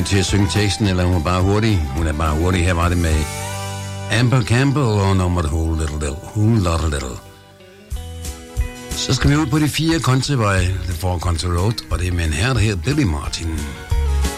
til at synge teksten, eller hun er bare hurtig. Hun er bare hurtig. Her var det med Amber Campbell og nummeret Whole Lotta Little. Så skal vi ud på de 4 countryveje, The 4 Country Road, og det er med en herre, der hedder Billy Martin.